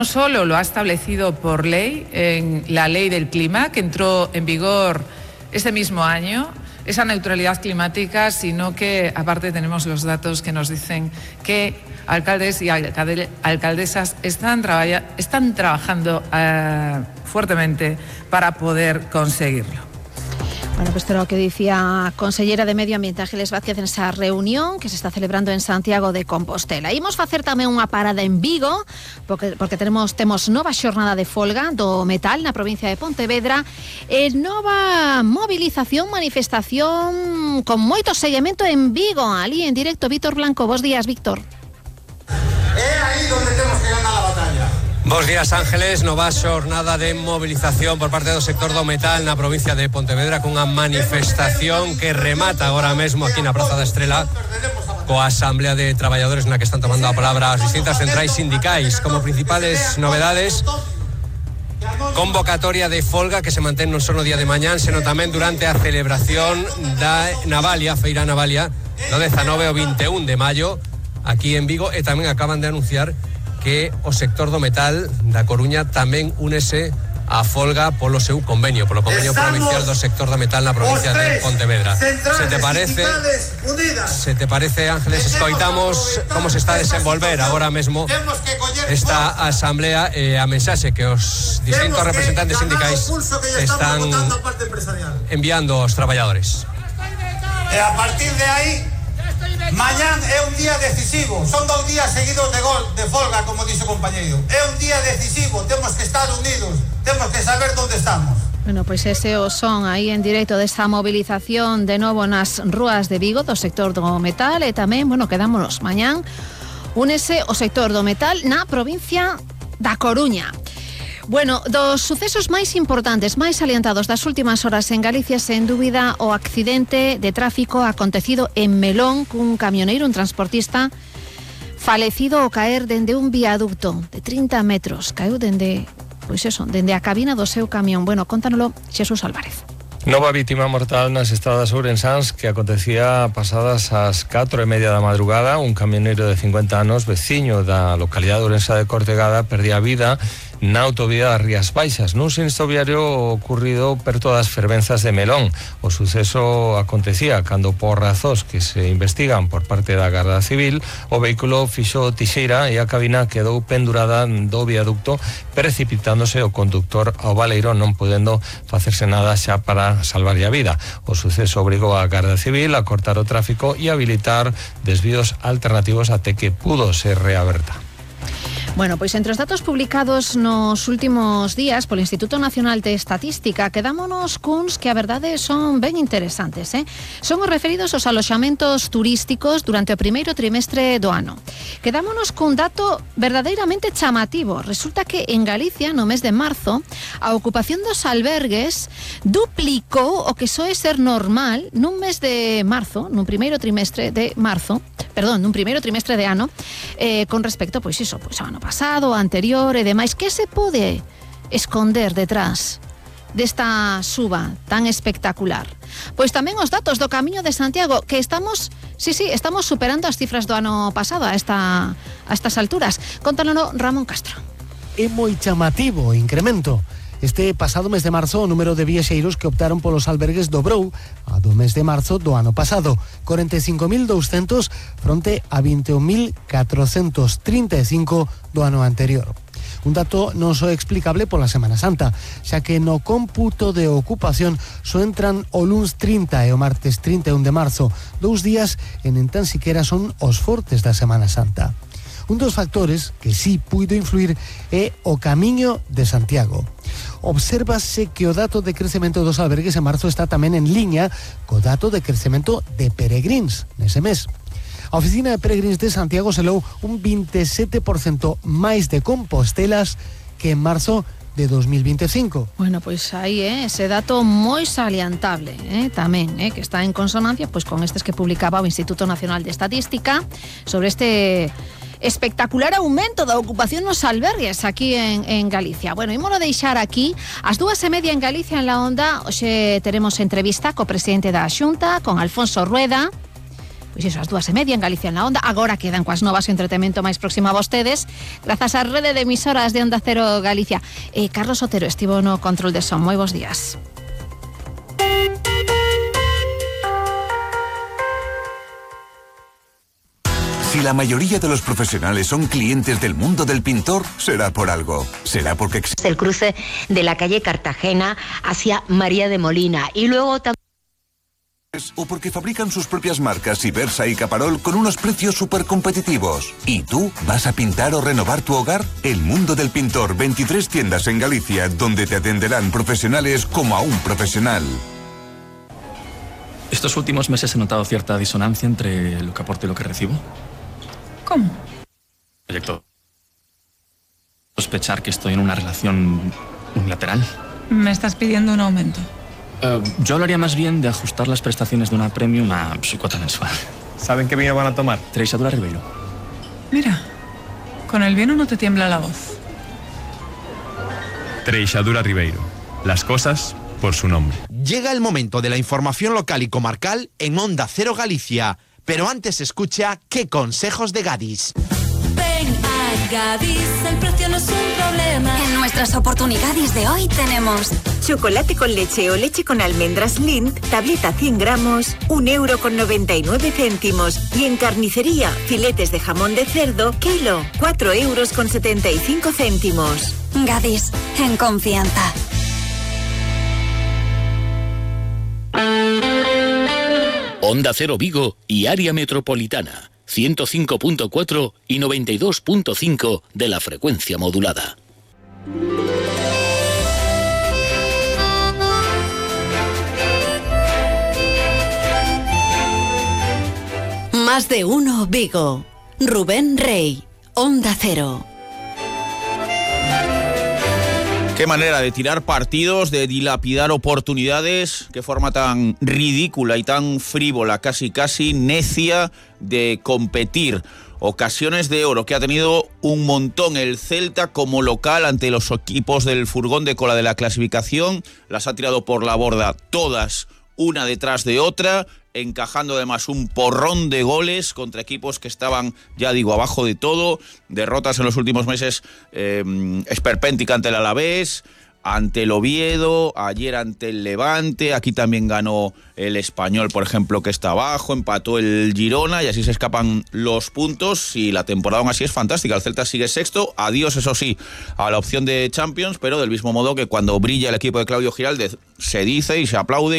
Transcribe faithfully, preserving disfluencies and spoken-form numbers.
No solo lo ha establecido por ley en la ley del clima, que entró en vigor este mismo año, esa neutralidad climática, sino que aparte tenemos los datos que nos dicen que alcaldes y alcalde, alcaldesas están, traballa, están trabajando uh, fuertemente para poder conseguirlo. Bueno, pues esto era lo que decía consellera de Medio Ambiente Ángeles Vázquez en esa reunión que se está celebrando en Santiago de Compostela. Imos facer tamén unha parada en Vigo, porque, porque tenemos, temos nova xornada de folga do metal na provincia de Pontevedra e nova movilización, manifestación con moito seguimento en Vigo. Ali en directo, Víctor Blanco. Bos días, Víctor. É aí onde temos que ganar a batalla. Bos días, Ángeles. Nova xornada de movilización por parte do sector do metal na provincia de Pontevedra cunha manifestación que remata agora mesmo aquí na Praza da Estrela coa asamblea de traballadores na que están tomando a palabra as distintas centrais sindicais. Como principales novedades, convocatoria de folga que se mantén non só no día de mañán, sino tamén durante a celebración da Navalia, Feira Navalia, do dezanove ao vinte e un de maio aquí en Vigo, e tamén acaban de anunciar que o sector do metal da Coruña tamén únese a folga polo seu convenio, polo convenio provincial do sector do metal na provincia de Pontevedra. Se te parece, se te parece, Ángeles, escoitamos como se está a desenvolver agora mesmo esta asamblea e a mensaxe que os distintos representantes sindicais están enviando aos traballadores. E a partir de aí, mañán é un día decisivo. Son dos días seguidos de gol, de folga, como dixo o compañeiro. É un día decisivo, temos que estar unidos, temos que saber onde estamos. Bueno, pois pues ese o son aí en directo desta movilización de novo nas rúas de Vigo do sector do metal e tamén, bueno, quedámonos mañán únese o sector do metal na provincia da Coruña. Bueno, dos sucesos máis importantes, máis salientados das últimas horas en Galicia, sen dúbida, o accidente de tráfico acontecido en Melón cun camioneiro, un transportista, falecido ao caer dende un viaducto de trinta metros. Caeu dende, pois eso, dende a cabina do seu camión. Bueno, contánoslo Xesús Álvarez. Nova vítima mortal nas estradas ourensáns que acontecía pasadas as catro e media da madrugada. Un camioneiro de cincuenta anos, veciño da localidade ourensa de Cortegada, perdía a vida na autovía das Rías Baixas, nun sinistro viario ocurrido perto das fervenzas de Melón. O suceso acontecía cando, por razóns que se investigan por parte da Garda Civil, o vehículo fixo tixeira e a cabina quedou pendurada do viaducto, precipitándose o conductor ao baleiro, non podendo facerse nada xa para salvarlle a vida. O suceso obrigou a Garda Civil a cortar o tráfico e habilitar desvíos alternativos até que pudo ser reaberta. Bueno, pois entre os datos publicados nos últimos días polo Instituto Nacional de Estatística, quedámonos cuns que a verdade son ben interesantes, eh? Son os referidos aos aloxamentos turísticos durante o primeiro trimestre do ano. Quedámonos cun dato verdadeiramente chamativo. Resulta que en Galicia, no mes de marzo, a ocupación dos albergues duplicou o que soe ser normal nun mes de marzo, nun primeiro trimestre de marzo, perdón, nun primeiro trimestre de ano, eh, con respecto, pois iso, pois ao ano pasado, anterior e demais. Que se pode esconder detrás desta suba tan espectacular? Pois tamén os datos do Camiño de Santiago, que estamos, sí, sí, estamos superando as cifras do ano pasado a, esta, a estas alturas. Contánono Ramón Castro. É moi chamativo o incremento. Este pasado mes de marzo o número de viaxeiros que optaron polos albergues dobrou a do mes de marzo do ano pasado, corenta e cinco mil douscentos fronte a vinte e un mil catrocentos trinta e cinco do ano anterior. Un dato non só explicable pola Semana Santa, xa que no cómputo de ocupación só entran o luns trinta e o martes trinta e un de marzo, dous días en en tan siquera son os fortes da Semana Santa. Un dos factores que sí puido influir é o Camiño de Santiago. Obsérvase que o dato de crecemento dos albergues en marzo está tamén en liña co dato de crecemento de peregrins nese mes. A Oficina de Peregrins de Santiago selou un veintisiete por cento máis de compostelas que en marzo de dos mil veinticinco. Bueno, pois aí, eh, ese dato moi salientable, eh, tamén, eh, que está en consonancia pois con estes que publicaba o Instituto Nacional de Estatística sobre este espectacular aumento da ocupación nos albergues aquí en, en Galicia. Bueno, ímolo deixar aquí ás dúas e media en Galicia en La Onda. Hoxe teremos entrevista co presidente da Xunta, con Alfonso Rueda. Pois pois iso, as dúas e media en Galicia en la Onda. Agora quedan coas novas e entretemento máis próximo a vostedes, grazas á rede de emisoras de Onda Cero Galicia. eh, Carlos Otero estivo no control de son. Moi bons días. Si la mayoría de los profesionales son clientes del mundo del pintor, será por algo. Será porque existe el cruce de la calle Cartagena hacia María de Molina. Y luego también... o porque fabrican sus propias marcas Ibersa y Caparol con unos precios súper competitivos. ¿Y tú vas a pintar o renovar tu hogar? El mundo del pintor, veintitrés tiendas en Galicia, donde te atenderán profesionales como a un profesional. Estos últimos meses he notado cierta disonancia entre lo que aporto y lo que recibo. ¿Cómo? Proyecto. Sospechar que estoy en una relación unilateral. ¿Me estás pidiendo un aumento? Uh, yo hablaría más bien de ajustar las prestaciones de una premium a su cuota mensual. ¿Saben qué vino van a tomar? Treixadura Ribeiro. Mira, con el vino no te tiembla la voz. Treixadura Ribeiro. Las cosas por su nombre. Llega el momento de la información local y comarcal en Onda Cero Galicia. Pero antes escucha qué consejos de Gadis. Ven a Gadis, el precio no es un problema. En nuestras oportunidades de hoy tenemos chocolate con leche o leche con almendras Lindt, tableta cien gramos, un euro con noventa y nueve céntimos. Y en carnicería, filetes de jamón de cerdo, kilo, cuatro euros con setenta y cinco céntimos. Gadis, en confianza. Onda Cero Vigo y área metropolitana, ciento cinco punto cuatro y noventa y dos punto cinco de la frecuencia modulada. Más de uno Vigo. Rubén Rey, Onda Cero. Qué manera de tirar partidos, de dilapidar oportunidades, qué forma tan ridícula y tan frívola, casi casi necia de competir. Ocasiones de oro que ha tenido un montón el Celta como local ante los equipos del furgón de cola de la clasificación, las ha tirado por la borda todas, una detrás de otra, encajando además un porrón de goles contra equipos que estaban, ya digo, abajo de todo. Derrotas en los últimos meses, eh, esperpéntica ante el Alavés, ante el Oviedo, ayer ante el Levante, aquí también ganó el Español, por ejemplo, que está abajo, empató el Girona y así se escapan los puntos y la temporada aún así es fantástica. El Celta sigue sexto, adiós eso sí a la opción de Champions, pero del mismo modo que cuando brilla el equipo de Claudio Giraldez se dice y se aplaude